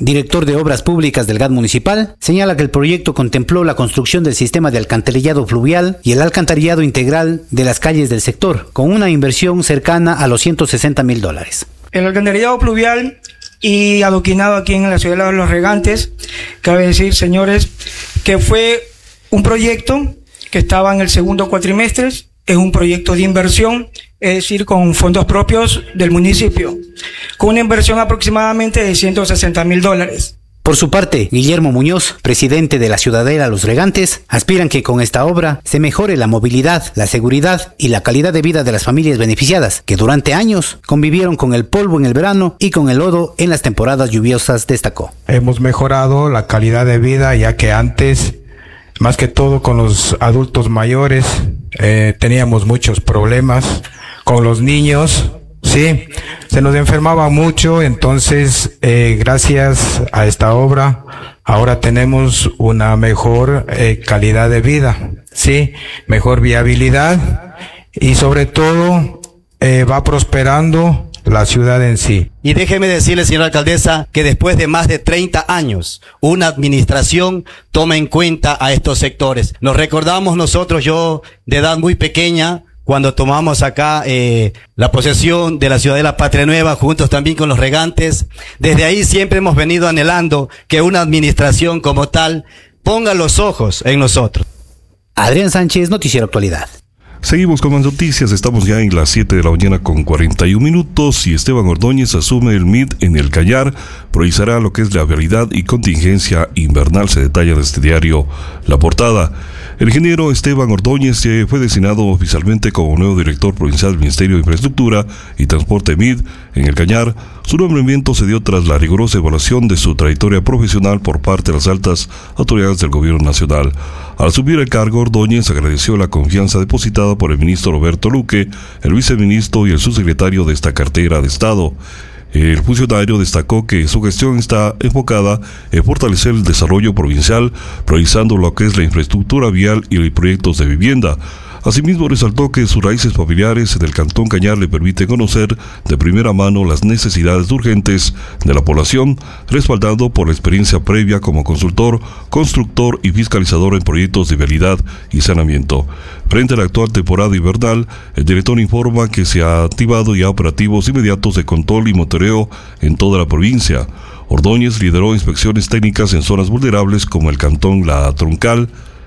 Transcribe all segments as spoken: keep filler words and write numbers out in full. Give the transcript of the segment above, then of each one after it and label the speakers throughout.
Speaker 1: director de Obras Públicas del G A T municipal, señala que el proyecto contempló la construcción del sistema de alcantarillado fluvial y el alcantarillado integral de las calles del sector, con una inversión cercana a los ciento sesenta mil dólares.
Speaker 2: El alcantarillado fluvial y adoquinado aquí en la ciudad de Los Regantes, cabe decir, señores, que fue un proyecto que estaba en el segundo cuatrimestre, es un proyecto de inversión, es decir, con fondos propios del municipio, con una inversión aproximadamente de ciento sesenta mil dólares.
Speaker 1: Por su parte, Guillermo Muñoz, presidente de la Ciudadela Los Regantes, aspiran que con esta obra se mejore la movilidad, la seguridad y la calidad de vida de las familias beneficiadas, que durante años convivieron con el polvo en el verano y con el lodo en las temporadas lluviosas, destacó.
Speaker 3: Hemos mejorado la calidad de vida, ya que antes, más que todo con los adultos mayores, eh, teníamos muchos problemas con los niños. Sí, se nos enfermaba mucho, entonces eh, gracias a esta obra ahora tenemos una mejor eh, calidad de vida, sí, mejor viabilidad y sobre todo eh, va prosperando la ciudad en sí.
Speaker 4: Y déjeme decirle, señora alcaldesa, que después de más de treinta años, una administración toma en cuenta a estos sectores. Nos recordamos nosotros, yo de edad muy pequeña, cuando tomamos acá eh, la posesión de la ciudad de la Patria Nueva, juntos también con Los Regantes. Desde ahí siempre hemos venido anhelando que una administración como tal ponga los ojos en nosotros.
Speaker 1: Adrián Sánchez, Noticiero Actualidad.
Speaker 5: Seguimos con más noticias, estamos ya en las siete de la mañana con cuarenta y un minutos y Esteban Ordóñez asume el M I D en el Cañar, priorizará lo que es la vialidad y contingencia invernal, se detalla en este diario La Portada. El ingeniero Esteban Ordóñez fue designado oficialmente como nuevo director provincial del Ministerio de Infraestructura y Transporte M I D en el Cañar. Su nombramiento se dio tras la rigurosa evaluación de su trayectoria profesional por parte de las altas autoridades del gobierno nacional. Al asumir el cargo, Ordóñez agradeció la confianza depositada por el ministro Roberto Luque, el viceministro y el subsecretario de esta cartera de Estado. El funcionario destacó que su gestión está enfocada en fortalecer el desarrollo provincial, priorizando lo que es la infraestructura vial y proyectos de vivienda. Asimismo, resaltó que sus raíces familiares en el Cantón Cañar le permiten conocer de primera mano las necesidades urgentes de la población, respaldado por la experiencia previa como consultor, constructor y fiscalizador en proyectos de vialidad y saneamiento. Frente a la actual temporada invernal, el director informa que se ha activado ya operativos inmediatos de control y monitoreo en toda la provincia. Ordóñez lideró inspecciones técnicas en zonas vulnerables como el Cantón La Troncal,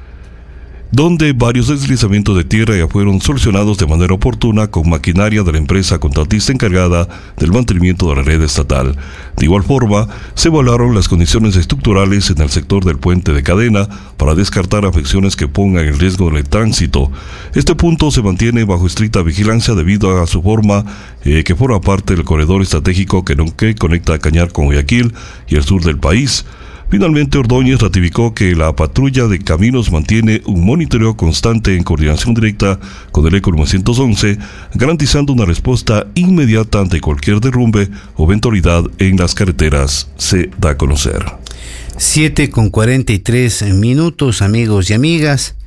Speaker 5: donde varios deslizamientos de tierra ya fueron solucionados de manera oportuna con maquinaria de la empresa contratista encargada del mantenimiento de la red estatal. De igual forma, se evaluaron las condiciones estructurales en el sector del puente de cadena para descartar afecciones que pongan en riesgo el tránsito. Este punto se mantiene bajo estricta vigilancia debido a su forma eh, que forma parte del corredor estratégico que, no, que conecta a Cañar con Guayaquil y el sur del país. Finalmente, Ordóñez ratificó que la patrulla de caminos mantiene un monitoreo constante en coordinación directa con el ECO novecientos once, garantizando una respuesta inmediata ante cualquier derrumbe o eventualidad en las carreteras, se da a conocer.
Speaker 1: siete con cuarenta y tres minutos, amigos y amigas.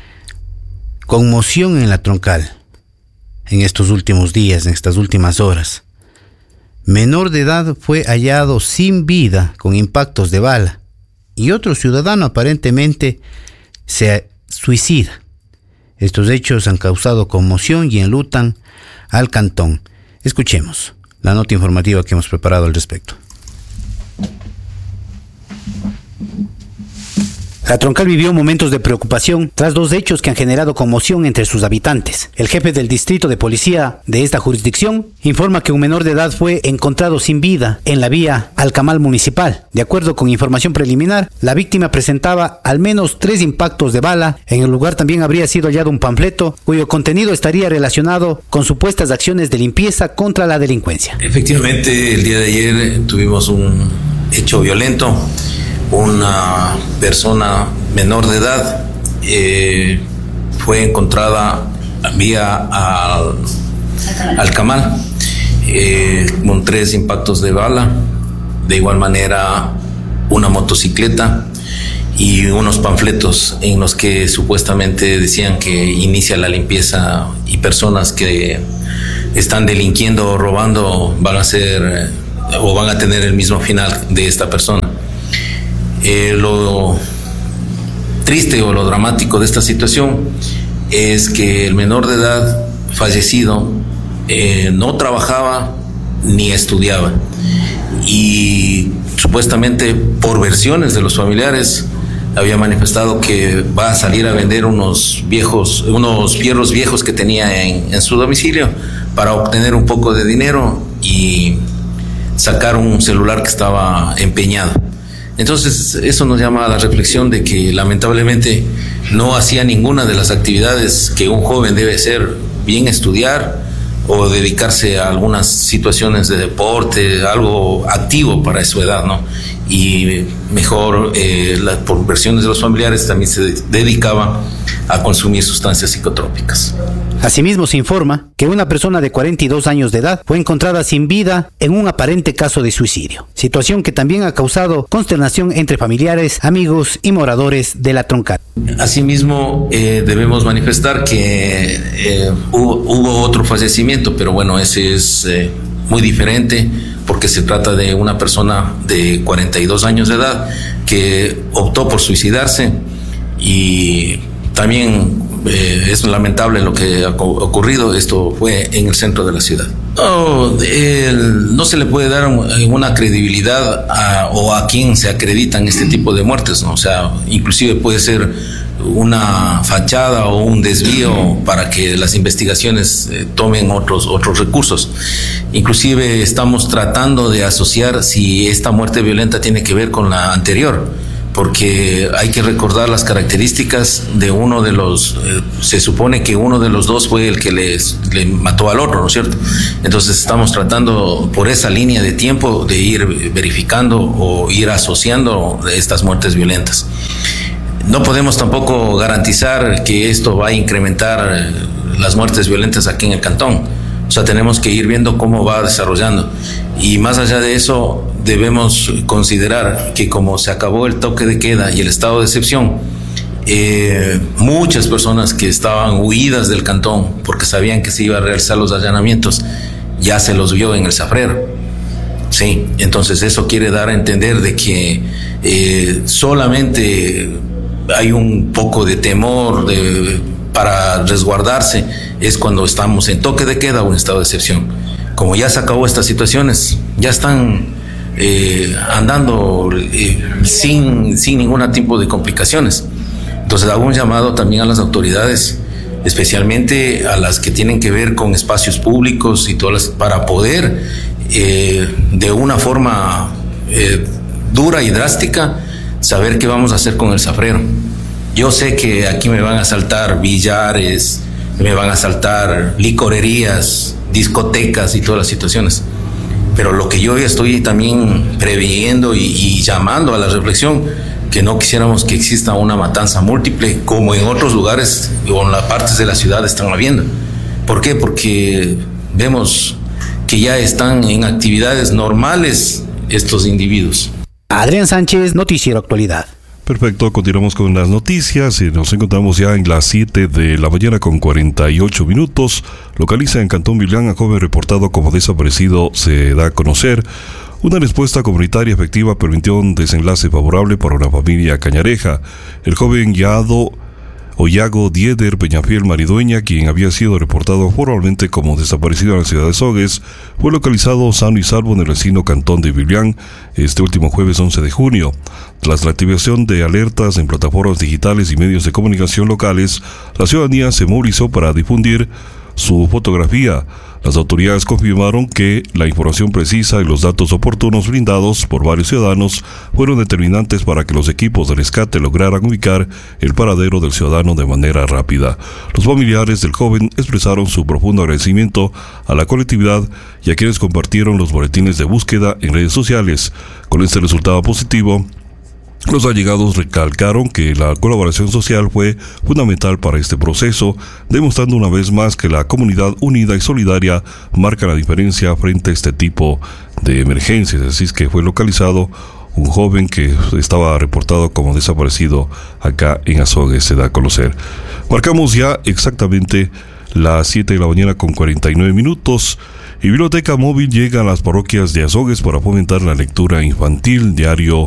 Speaker 1: Conmoción en la Troncal en estos últimos días, en estas últimas horas. Menor de edad fue hallado sin vida con impactos de bala y otro ciudadano aparentemente se suicida. Estos hechos han causado conmoción y enlutan al cantón. Escuchemos la nota informativa que hemos preparado al respecto. La Troncal vivió momentos de preocupación tras dos hechos que han generado conmoción entre sus habitantes. El jefe del distrito de policía de esta jurisdicción informa que un menor de edad fue encontrado sin vida en la vía Alcamal municipal. De acuerdo con información preliminar, la víctima presentaba al menos tres impactos de bala. En el lugar también habría sido hallado un panfleto cuyo contenido estaría relacionado con supuestas acciones de limpieza contra la delincuencia.
Speaker 6: Efectivamente, el día de ayer tuvimos un hecho violento. Una persona menor de edad eh, fue encontrada vía al Alcamal eh, con tres impactos de bala, de igual manera una motocicleta y unos panfletos en los que supuestamente decían que inicia la limpieza y personas que están delinquiendo o robando van a ser o van a tener el mismo final de esta persona. Eh, lo triste o lo dramático de esta situación es que el menor de edad fallecido eh, no trabajaba ni estudiaba, y supuestamente por versiones de los familiares había manifestado que va a salir a vender unos viejos, unos fierros viejos que tenía en, en su domicilio para obtener un poco de dinero y sacar un celular que estaba empeñado. Entonces eso nos llama a la reflexión de que lamentablemente no hacía ninguna de las actividades que un joven debe hacer, bien estudiar o dedicarse a algunas situaciones de deporte, algo activo para su edad, ¿no? Y mejor, eh, la, por versiones de los familiares, también se dedicaba a consumir sustancias psicotrópicas.
Speaker 1: Asimismo, se informa que una persona de cuarenta y dos años de edad fue encontrada sin vida en un aparente caso de suicidio, situación que también ha causado consternación entre familiares, amigos y moradores de la Troncada.
Speaker 6: Asimismo, eh, debemos manifestar que eh, hubo, hubo otro fallecimiento, pero bueno, ese es eh, muy diferente, porque se trata de una persona de cuarenta y dos años de edad que optó por suicidarse, y también eh, es lamentable lo que ha ocurrido. Esto fue en el centro de la ciudad. No, el, no se le puede dar una credibilidad a, o a quien se acreditan este tipo de muertes, ¿no? O sea, inclusive puede ser una fachada o un desvío para que las investigaciones eh, tomen otros otros recursos. Inclusive estamos tratando de asociar si esta muerte violenta tiene que ver con la anterior, porque hay que recordar las características de uno de los, eh, se supone que uno de los dos fue el que les, le mató al otro, ¿no es cierto? Entonces estamos tratando por esa línea de tiempo de ir verificando o ir asociando estas muertes violentas. No podemos tampoco garantizar que esto va a incrementar las muertes violentas aquí en el cantón. O sea, tenemos que ir viendo cómo va desarrollando. Y más allá de eso, debemos considerar que como se acabó el toque de queda y el estado de excepción, eh, muchas personas que estaban huidas del cantón porque sabían que se iba a realizar los allanamientos, ya se los vio en el Zafrero. Sí, entonces eso quiere dar a entender de que eh, solamente hay un poco de temor de, para resguardarse es cuando estamos en toque de queda o en estado de excepción. Como ya se acabó estas situaciones, ya están eh, andando eh, sin, sin ningún tipo de complicaciones. Entonces hago un llamado también a las autoridades, especialmente a las que tienen que ver con espacios públicos y todas las, para poder eh, de una forma eh, dura y drástica saber qué vamos a hacer con el Zafrero. Yo sé que aquí me van a asaltar billares, me van a asaltar licorerías, discotecas y todas las situaciones, pero lo que yo estoy también previniendo y, y llamando a la reflexión, que no quisiéramos que exista una matanza múltiple como en otros lugares o en las partes de la ciudad están habiendo. ¿Por qué? Porque vemos que ya están en actividades normales estos individuos.
Speaker 1: Adrián Sánchez, Noticiero Actualidad.
Speaker 5: Perfecto, continuamos con las noticias y nos encontramos ya en las siete de la mañana con cuarenta y ocho minutos. Localiza en Cantón Villain a joven reportado como desaparecido, se da a conocer. Una respuesta comunitaria efectiva permitió un desenlace favorable para una familia cañareja. El joven Yado Oyago Dieder Peñafiel Maridueña, quien había sido reportado formalmente como desaparecido en la ciudad de Sogues, fue localizado sano y salvo en el vecino cantón de Villain este último jueves once de junio. Tras la activación de alertas en plataformas digitales y medios de comunicación locales, la ciudadanía se movilizó para difundir su fotografía. Las autoridades confirmaron que la información precisa y los datos oportunos brindados por varios ciudadanos fueron determinantes para que los equipos de rescate lograran ubicar el paradero del ciudadano de manera rápida. Los familiares del joven expresaron su profundo agradecimiento a la colectividad y a quienes compartieron los boletines de búsqueda en redes sociales. Con este resultado positivo, los allegados recalcaron que la colaboración social fue fundamental para este proceso, demostrando una vez más que la comunidad unida y solidaria marca la diferencia frente a este tipo de emergencias. Así es que fue localizado un joven que estaba reportado como desaparecido acá en Azogues, se da a conocer. Marcamos ya exactamente las siete de la mañana con cuarenta y nueve minutos. Y Biblioteca Móvil llega a las parroquias de Azogues para fomentar la lectura infantil. Diario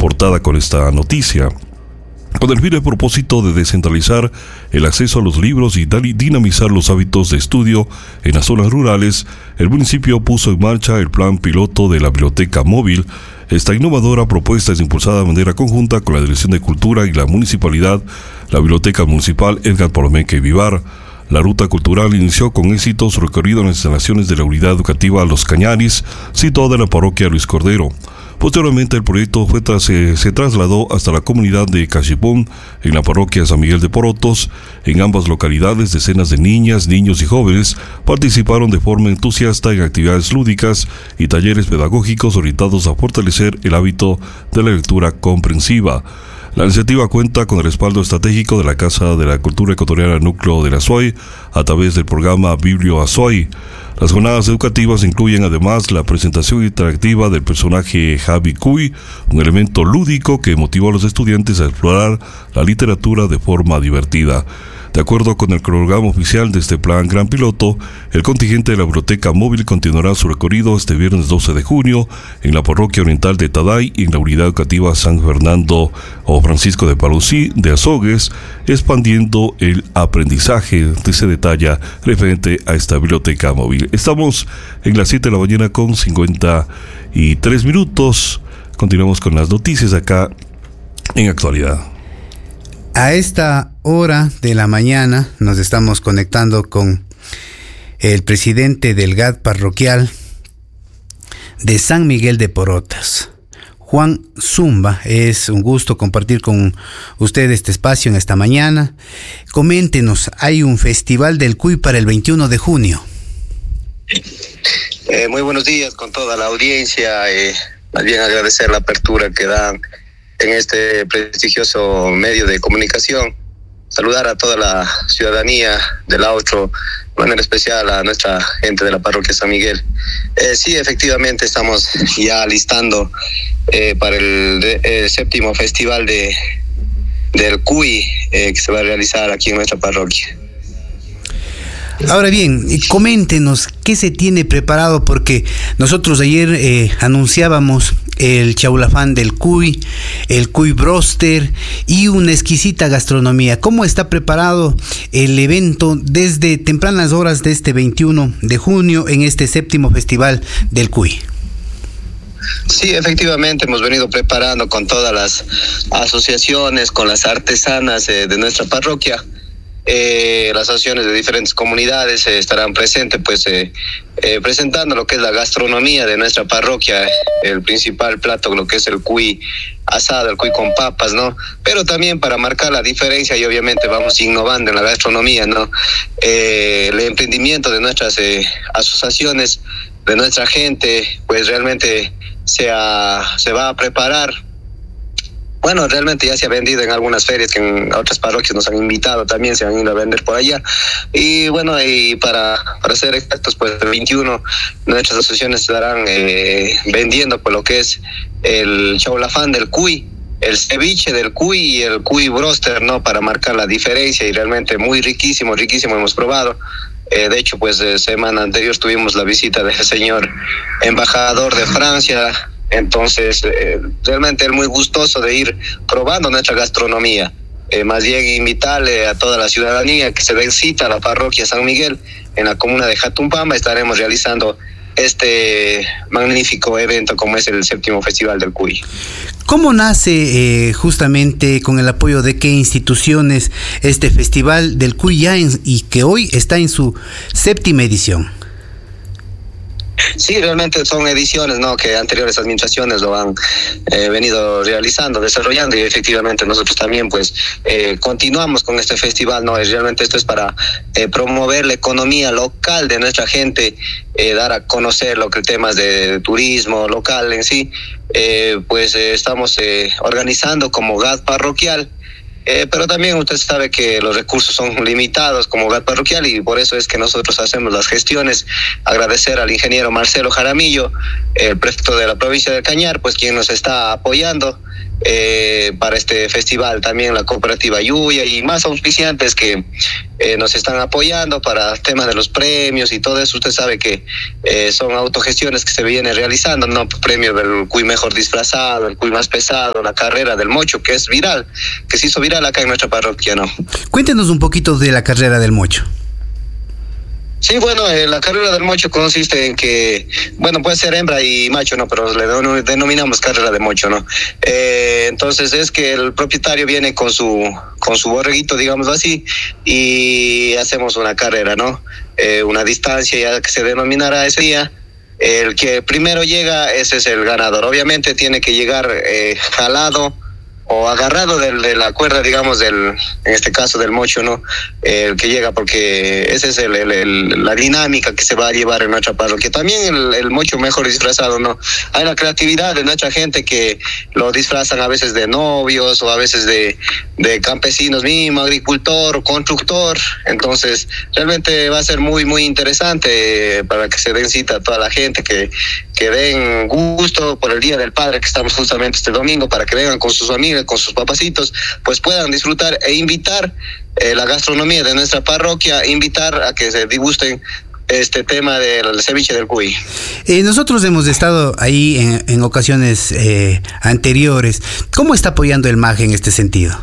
Speaker 5: portada con esta noticia. Con el firme propósito de descentralizar el acceso a los libros y dinamizar los hábitos de estudio en las zonas rurales, el municipio puso en marcha el plan piloto de la biblioteca móvil. Esta innovadora propuesta es impulsada de manera conjunta con la Dirección de Cultura y la Municipalidad, la Biblioteca Municipal Edgar Palomeque y Vivar. La ruta cultural inició con éxito su recorrido en las instalaciones de la Unidad Educativa Los Cañaris, situada en la parroquia Luis Cordero. Posteriormente, el proyecto fue tras, eh, se trasladó hasta la comunidad de Cachipón, en la parroquia San Miguel de Porotos. En ambas localidades, decenas de niñas, niños y jóvenes participaron de forma entusiasta en actividades lúdicas y talleres pedagógicos orientados a fortalecer el hábito de la lectura comprensiva. La iniciativa cuenta con el respaldo estratégico de la Casa de la Cultura Ecuatoriana Núcleo de la S O I a través del programa Biblio A S O I. Las jornadas educativas incluyen además la presentación interactiva del personaje Javi Cuy, un elemento lúdico que motivó a los estudiantes a explorar la literatura de forma divertida. De acuerdo con el cronograma oficial de este plan Gran Piloto, el contingente de la biblioteca móvil continuará su recorrido este viernes doce de junio en la parroquia oriental de Taday y en la unidad educativa San Fernando o Francisco de Palusí de Azogues, expandiendo el aprendizaje, que se detalla referente a esta biblioteca móvil. Estamos en las siete de la mañana con cincuenta y tres minutos. Continuamos con las noticias acá en Actualidad.
Speaker 1: A esta hora de la mañana nos estamos conectando con el presidente del G A D parroquial de San Miguel de Porotas, Juan Zumba. Es un gusto compartir con usted este espacio en esta mañana. Coméntenos, hay un festival del Cuy para el veintiuno de junio.
Speaker 7: Eh, muy buenos días con toda la audiencia. Eh, más bien agradecer la apertura que dan en este prestigioso medio de comunicación. Saludar a toda la ciudadanía del Austro, de manera especial a nuestra gente de la parroquia San Miguel. Eh, sí, efectivamente estamos ya listando eh, para el, de, el séptimo festival de del Cuy eh, que se va a realizar aquí en nuestra parroquia.
Speaker 1: Ahora bien, coméntenos qué se tiene preparado, porque nosotros ayer eh, anunciábamos el chaulafán del Cuy, el Cuy Broster y una exquisita gastronomía. ¿Cómo está preparado el evento desde tempranas horas de este veintiuno de junio en este séptimo festival del Cuy?
Speaker 7: Sí, efectivamente hemos venido preparando con todas las asociaciones, con las artesanas eh, de nuestra parroquia. Eh, las asociaciones de diferentes comunidades eh, estarán presentes pues eh, eh, presentando lo que es la gastronomía de nuestra parroquia, el principal plato, lo que es el cuy asado, el cuy con papas, ¿no? Pero también para marcar la diferencia y obviamente vamos innovando en la gastronomía, ¿no? Eh, el emprendimiento de nuestras eh, asociaciones, de nuestra gente, pues realmente se, ha, se va a preparar. Bueno, realmente ya se ha vendido en algunas ferias que en otras parroquias nos han invitado, también se han ido a vender por allá. Y bueno, y para, para ser exactos, pues el veintiuno nuestras asociaciones estarán eh, vendiendo por lo que es el chaulafán del cuy, el ceviche del cuy y el cuy broster, ¿no? Para marcar la diferencia y realmente muy riquísimo, riquísimo hemos probado. Eh, de hecho, pues eh, semana anterior tuvimos la visita del señor embajador de Francia. Entonces, eh, realmente él muy gustoso de ir probando nuestra gastronomía. Eh, más bien invitarle a toda la ciudadanía que se den cita a la parroquia San Miguel en la comuna de Jatumpamba. Estaremos realizando este magnífico evento como es el séptimo Festival del Cuy.
Speaker 1: ¿Cómo nace eh, justamente con el apoyo de qué instituciones este Festival del Cuy ya en, y que hoy está en su séptima edición?
Speaker 7: Sí, realmente son ediciones, ¿no?, que anteriores administraciones lo han eh, venido realizando, desarrollando, y efectivamente nosotros también pues eh, continuamos con este festival, ¿no? Y realmente esto es para eh, promover la economía local de nuestra gente, eh, dar a conocer lo que temas de, de turismo local en sí. Eh, pues eh, estamos eh, organizando como G A D parroquial. Eh, pero también usted sabe que los recursos son limitados como G A D parroquial y por eso es que nosotros hacemos las gestiones. Agradecer al ingeniero Marcelo Jaramillo, el prefecto de la provincia del Cañar, pues quien nos está apoyando eh, para este festival. También la cooperativa Yuya y más auspiciantes que eh, nos están apoyando para temas de los premios y todo eso. Usted sabe que eh, son autogestiones que se vienen realizando, ¿no? Premio del cuy mejor disfrazado, el cuy más pesado, la carrera del mocho, que es viral, que se hizo viral acá en nuestra parroquia, ¿no?
Speaker 1: Cuéntenos un poquito de la carrera del mocho.
Speaker 7: Sí, bueno, eh, la carrera del mocho consiste en que, bueno, puede ser hembra y macho, ¿no? Pero le denominamos carrera de mocho, ¿no? Eh, entonces es que el propietario viene con su con su borreguito, digamos así, y hacemos una carrera, ¿no? Eh, una distancia ya que se denominará ese día. El que primero llega, ese es el ganador. Obviamente tiene que llegar eh, jalado o agarrado de, de la cuerda, digamos, del, en este caso del mocho, ¿no? Eh, el que llega, porque esa es el, el, el, la dinámica que se va a llevar en nuestra parroquia. También el, el mocho mejor disfrazado, ¿no? Hay la creatividad de nuestra gente que lo disfrazan a veces de novios o a veces de, de campesinos mismos, agricultor, constructor. Entonces, realmente va a ser muy, muy interesante eh, para que se den cita a toda la gente, que, que den gusto por el Día del Padre, que estamos justamente este domingo, para que vengan con sus amigos, con sus papacitos, pues puedan disfrutar e invitar eh, la gastronomía de nuestra parroquia, invitar a que se degusten este tema del ceviche del cuy.
Speaker 1: Eh, nosotros hemos estado ahí en, en ocasiones eh, anteriores. ¿Cómo está apoyando el M A G en este sentido?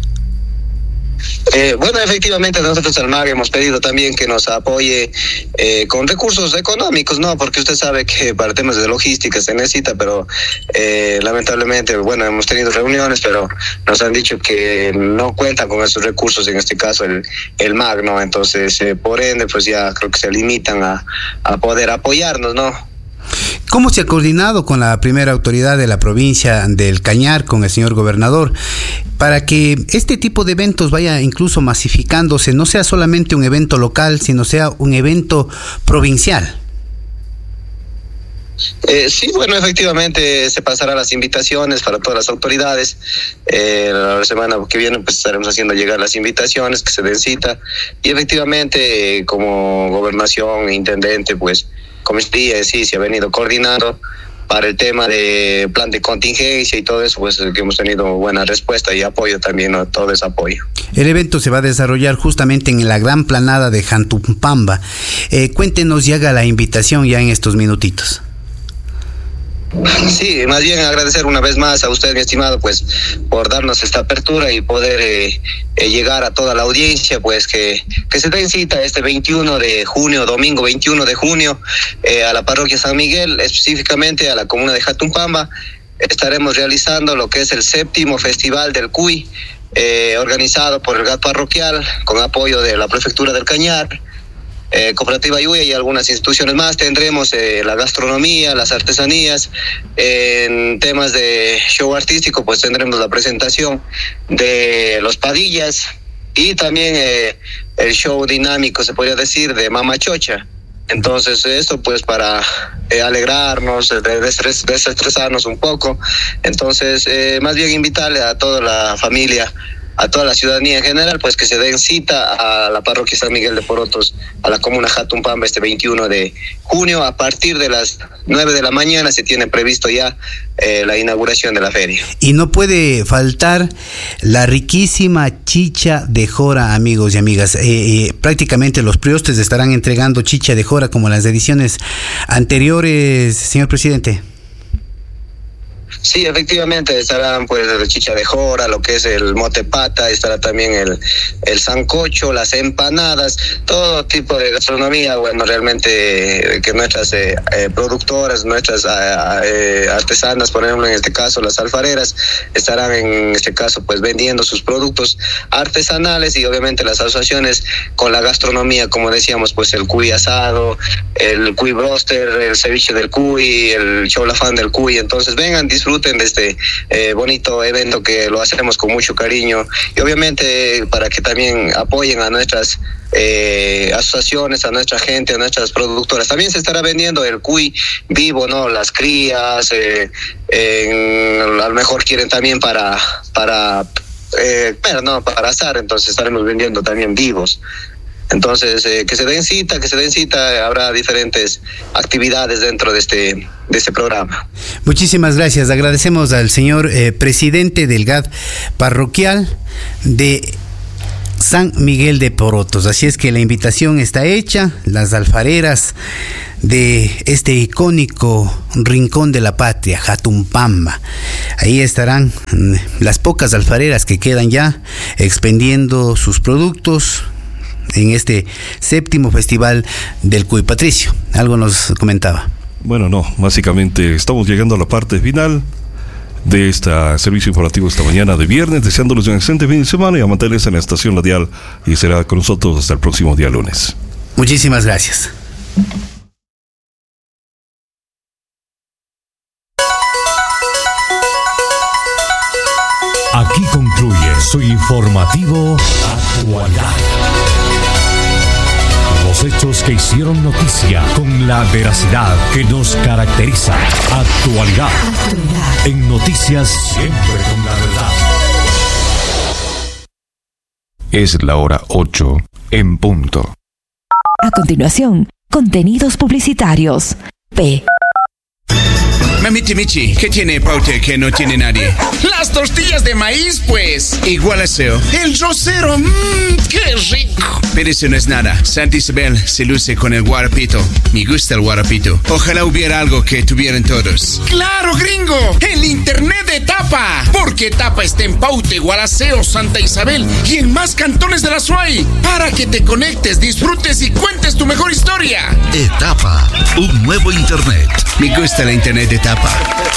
Speaker 7: Eh, bueno, efectivamente nosotros al M A G hemos pedido también que nos apoye eh, con recursos económicos, ¿no? Porque usted sabe que para temas de logística se necesita, pero eh, lamentablemente, bueno, hemos tenido reuniones, pero nos han dicho que no cuentan con esos recursos, en este caso el, el M A G, ¿no? Entonces, eh, por ende, pues ya creo que se limitan a, a poder apoyarnos, ¿no?
Speaker 1: ¿Cómo se ha coordinado con la primera autoridad de la provincia del Cañar, con el señor gobernador, para que este tipo de eventos vaya incluso masificándose, no sea solamente un evento local, sino sea un evento provincial?
Speaker 7: Eh, sí, bueno, efectivamente se pasará las invitaciones para todas las autoridades. Eh, la semana que viene pues estaremos haciendo llegar las invitaciones, que se den cita, y efectivamente eh, como gobernación, intendente, pues como día sí se ha venido coordinando para el tema de plan de contingencia y todo eso, pues que hemos tenido buena respuesta y apoyo también, ¿no? Todo ese apoyo.
Speaker 1: El evento se va a desarrollar justamente en la gran planada de Jantumpamba. Eh, cuéntenos y haga la invitación ya en estos minutitos.
Speaker 7: Sí, más bien agradecer una vez más a usted, mi estimado, pues por darnos esta apertura y poder eh, eh, llegar a toda la audiencia, pues que, que se den cita este veintiuno de junio, domingo veintiuno de junio, eh, a la parroquia San Miguel, específicamente a la comuna de Jantumpamba. Estaremos realizando lo que es el séptimo Festival del Cuy, eh, organizado por el G A T parroquial, con apoyo de la Prefectura del Cañar, Eh, Cooperativa Yuya y algunas instituciones más. Tendremos eh, la gastronomía, las artesanías. Eh, en temas de show artístico, pues tendremos la presentación de los Padillas y también eh, el show dinámico, se podría decir, de Mama Chocha. Entonces esto pues para eh, alegrarnos, desestres, desestresarnos un poco. Entonces eh, más bien invitarle a toda la familia, a toda la ciudadanía en general, pues que se den cita a la parroquia San Miguel de Porotos, a la comuna Jantumpamba, este veintiuno de junio, a partir de las nueve de la mañana se tiene previsto ya eh, la inauguración de la feria.
Speaker 1: Y no puede faltar la riquísima chicha de jora, amigos y amigas. Eh, eh, prácticamente los priostes estarán entregando chicha de jora como en las ediciones anteriores, señor presidente.
Speaker 7: Sí, efectivamente estarán pues la chicha de jora, lo que es el mote pata, estará también el, el sancocho, las empanadas, todo tipo de gastronomía. Bueno, realmente eh, que nuestras eh, eh, productoras, nuestras eh, artesanas, por ejemplo en este caso las alfareras, estarán en este caso pues vendiendo sus productos artesanales, y obviamente las asociaciones con la gastronomía, como decíamos, pues el cuy asado, el cuy broster, el ceviche del cuy, el cholafán del cuy. Entonces vengan, disfruten de este eh, bonito evento que lo hacemos con mucho cariño, y obviamente para que también apoyen a nuestras eh, asociaciones, a nuestra gente, a nuestras productoras. También se estará vendiendo el cuy vivo, ¿no? Las crías, eh, en, a lo mejor quieren también para para eh, pero no para asar, entonces estaremos vendiendo también vivos. Entonces, eh, que se den cita, que se den cita, habrá diferentes actividades dentro de este, de este programa.
Speaker 1: Muchísimas gracias. Agradecemos al señor eh, presidente del G A D parroquial de San Miguel de Porotos. Así es que la invitación está hecha. Las alfareras de este icónico rincón de la patria, Jatumpamba. Ahí estarán las pocas alfareras que quedan ya expendiendo sus productos en este séptimo festival del Cuy. Patricio, algo nos comentaba.
Speaker 5: Bueno, no, básicamente estamos llegando a la parte final de este servicio informativo esta mañana de viernes, deseándoles un excelente fin de semana y a mantenerse en la estación radial, y será con nosotros hasta el próximo día lunes.
Speaker 1: Muchísimas gracias.
Speaker 8: Aquí concluye su informativo Actualidad. Los hechos que hicieron noticia con la veracidad que nos caracteriza. Actualidad. Actualidad. En noticias siempre con la verdad.
Speaker 9: Es la hora ocho en punto.
Speaker 10: A continuación, contenidos publicitarios. P.
Speaker 11: Mamiti Michi, ¿qué tiene Paute que no tiene nadie? Las tortillas de maíz, pues. Igual aseo. El rosero, mmm, qué rico. Pero eso no es nada. Santa Isabel se luce con el guarapito. Me gusta el guarapito. Ojalá hubiera algo que tuvieran todos. ¡Claro, gringo! El internet de Tapa. Porque Tapa está en Paute, Gualaceo, Santa Isabel y en más cantones de la S U A I. Para que te conectes, disfrutes y cuentes tu mejor historia.
Speaker 12: Etapa, un nuevo internet.
Speaker 11: Me gusta la internet de Tapa.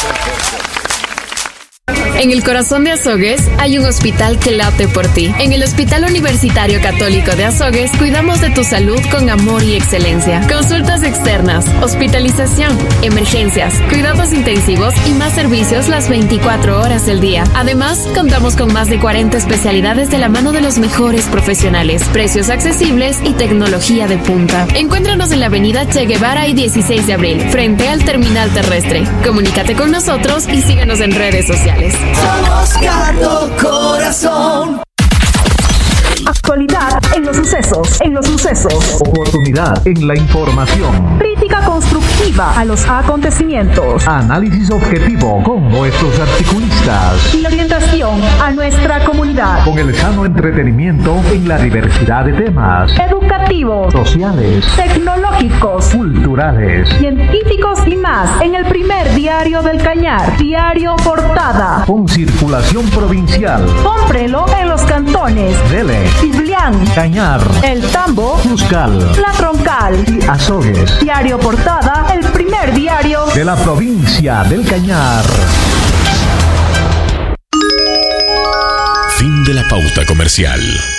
Speaker 13: En el corazón de Azogues hay un hospital que late por ti. En el Hospital Universitario Católico de Azogues cuidamos de tu salud con amor y excelencia. Consultas externas, hospitalización, emergencias, cuidados intensivos y más servicios las veinticuatro horas del día. Además, contamos con más de cuarenta especialidades de la mano de los mejores profesionales, precios accesibles y tecnología de punta. Encuéntranos en la avenida Che Guevara y dieciséis de abril, frente al terminal terrestre. Comunícate con nosotros y síguenos en redes sociales.
Speaker 14: Somos Gato Corazón.
Speaker 15: Actualidad en los sucesos, en los sucesos.
Speaker 16: Oportunidad en la información.
Speaker 15: Crítica constructiva a los acontecimientos.
Speaker 16: Análisis objetivo con nuestros articulistas.
Speaker 15: Y orientación a nuestra comunidad.
Speaker 16: Con el sano entretenimiento en la diversidad de temas.
Speaker 15: Educativos,
Speaker 16: sociales,
Speaker 15: tecnológicos,
Speaker 16: culturales,
Speaker 15: científicos y más. En el primer diario del Cañar, Diario Portada.
Speaker 16: Con circulación provincial.
Speaker 15: Cómprelo en los cantones
Speaker 16: Dele,
Speaker 15: Ciblián,
Speaker 16: Cañar,
Speaker 15: El Tambo,
Speaker 16: Cuscal,
Speaker 15: La Troncal
Speaker 16: y Azogues.
Speaker 15: Diario Portada, el primer diario
Speaker 16: de la provincia del Cañar.
Speaker 8: Fin de la pauta comercial.